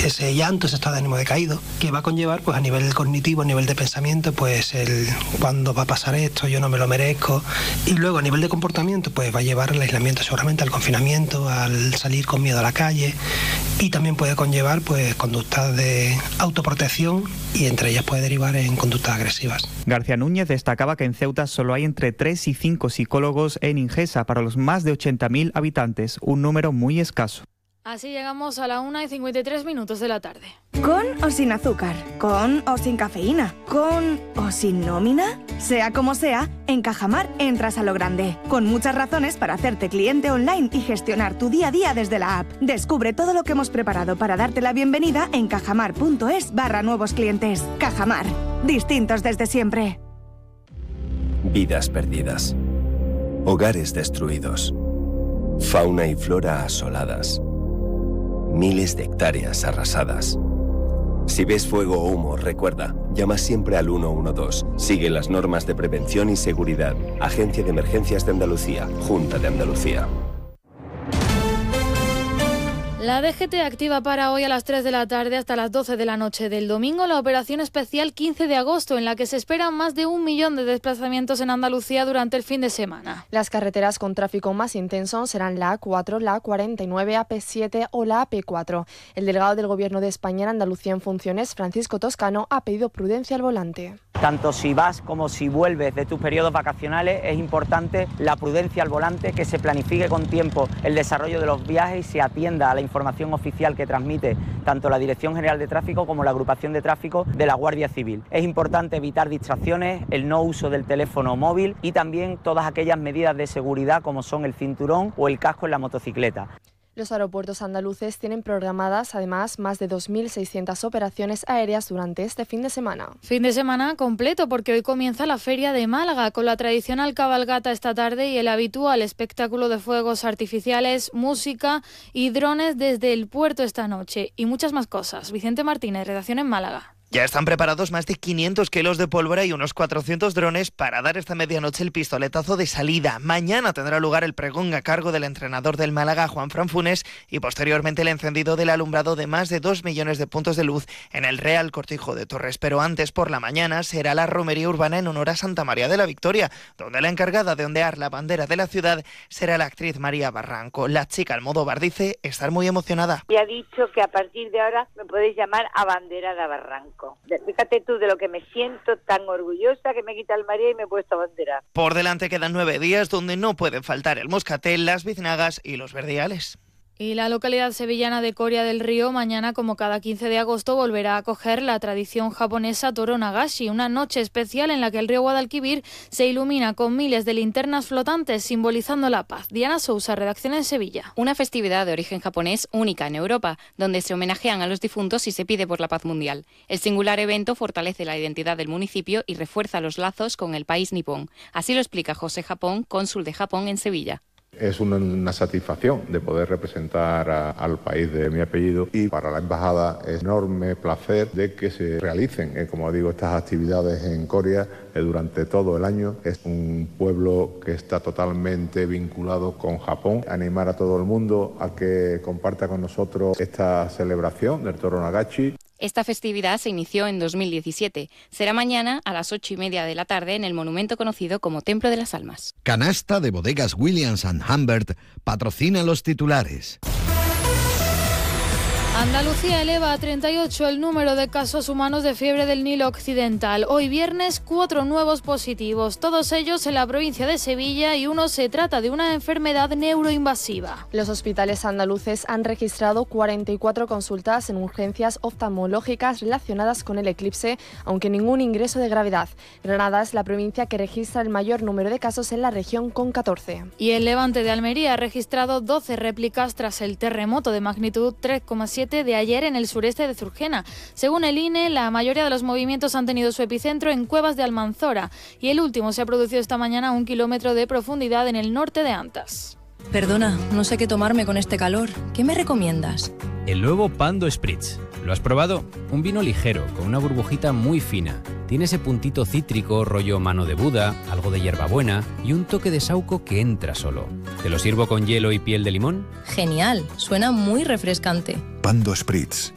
ese llanto, ese estado de ánimo decaído, que va a conllevar pues a nivel cognitivo, a nivel de pensamiento, pues el cuándo va a pasar esto, yo no me lo merezco. Y luego a nivel de comportamiento pues va a llevar al aislamiento, seguramente al confinamiento, al salir con miedo a la calle, y también puede conllevar pues conductas de autoprotección, y entre ellas puede derivar en conductas agresivas. García Núñez destacaba que en Ceuta solo hay entre 3 y 5 psicólogos en Ingesa para los más de 80.000 habitantes, un número muy escaso. Así llegamos a la 1:53 de la tarde. ¿Con o sin azúcar? ¿Con o sin cafeína? ¿Con o sin nómina? Sea como sea, en Cajamar entras a lo grande, con muchas razones para hacerte cliente online y gestionar tu día a día desde la app. Descubre todo lo que hemos preparado para darte la bienvenida en cajamar.es/nuevos clientes. Cajamar, distintos desde siempre. Vidas perdidas. Hogares destruidos. Fauna y flora asoladas. Miles de hectáreas arrasadas. Si ves fuego o humo, recuerda, llama siempre al 112. Sigue las normas de prevención y seguridad. Agencia de Emergencias de Andalucía, Junta de Andalucía. La DGT activa para hoy a las 3 de la tarde hasta las 12 de la noche del domingo la operación especial 15 de agosto, en la que se esperan más de 1 millón de desplazamientos en Andalucía durante el fin de semana. Las carreteras con tráfico más intenso serán la A4, la A49, AP7 o la AP4. El delegado del Gobierno de España en Andalucía en funciones, Francisco Toscano, ha pedido prudencia al volante. Tanto si vas como si vuelves de tus periodos vacacionales, es importante la prudencia al volante, que se planifique con tiempo el desarrollo de los viajes y se atienda a la información oficial que transmite tanto la Dirección General de Tráfico como la Agrupación de Tráfico de la Guardia Civil. Es importante evitar distracciones, el no uso del teléfono móvil y también todas aquellas medidas de seguridad como son el cinturón o el casco en la motocicleta. Los aeropuertos andaluces tienen programadas además más de 2.600 operaciones aéreas durante este fin de semana. Fin de semana completo, porque hoy comienza la Feria de Málaga con la tradicional cabalgata esta tarde y el habitual espectáculo de fuegos artificiales, música y drones desde el puerto esta noche y muchas más cosas. Vicente Martínez, redacción en Málaga. Ya están preparados más de 500 kilos de pólvora y unos 400 drones para dar esta medianoche el pistoletazo de salida. Mañana tendrá lugar el pregón a cargo del entrenador del Málaga, Juanfran Funes, y posteriormente el encendido del alumbrado de más de 2 millones de puntos de luz en el Real Cortijo de Torres. Pero antes, por la mañana, será la romería urbana en honor a Santa María de la Victoria, donde la encargada de ondear la bandera de la ciudad será la actriz María Barranco. La chica Almodóvar dice estar muy emocionada. Y ha dicho que a partir de ahora me podéis llamar abanderada Barranco. Fíjate tú de lo que me siento tan orgullosa, que me quita el María y me he puesto a banderar. Por delante quedan 9 días donde no pueden faltar el moscatel, las biznagas y los verdiales. Y la localidad sevillana de Coria del Río mañana, como cada 15 de agosto, volverá a acoger la tradición japonesa Toro Nagashi, una noche especial en la que el río Guadalquivir se ilumina con miles de linternas flotantes simbolizando la paz. Diana Sousa, redacción en Sevilla. Una festividad de origen japonés única en Europa, donde se homenajean a los difuntos y se pide por la paz mundial. El singular evento fortalece la identidad del municipio y refuerza los lazos con el país nipón. Así lo explica José Japón, cónsul de Japón en Sevilla. Es una satisfacción de poder representar al país de mi apellido, y para la embajada es enorme placer de que se realicen, como digo, estas actividades en Coria durante todo el año. Es un pueblo que está totalmente vinculado con Japón. Animar a todo el mundo a que comparta con nosotros esta celebración del Toro Nagashi. Esta festividad se inició en 2017. Será mañana a las 8:30 de la tarde en el monumento conocido como Templo de las Almas. Canasta de Bodegas Williams & Humbert patrocina los titulares. Andalucía eleva a 38 el número de casos humanos de fiebre del Nilo Occidental. Hoy viernes, 4 nuevos positivos, todos ellos en la provincia de Sevilla, y uno se trata de una enfermedad neuroinvasiva. Los hospitales andaluces han registrado 44 consultas en urgencias oftalmológicas relacionadas con el eclipse, aunque ningún ingreso de gravedad. Granada es la provincia que registra el mayor número de casos en la región, con 14. Y el Levante de Almería ha registrado 12 réplicas tras el terremoto de magnitud 3,7 de ayer en el sureste de Zurgena. Según el INE, la mayoría de los movimientos han tenido su epicentro en Cuevas de Almanzora, y el último se ha producido esta mañana a 1 kilómetro de profundidad en el norte de Antas. Perdona, no sé qué tomarme con este calor. ¿Qué me recomiendas? El nuevo Pando Spritz. ¿Lo has probado? Un vino ligero, con una burbujita muy fina. Tiene ese puntito cítrico, rollo mano de Buda, algo de hierbabuena y un toque de saúco que entra solo. ¿Te lo sirvo con hielo y piel de limón? Genial, suena muy refrescante. Pando Spritz,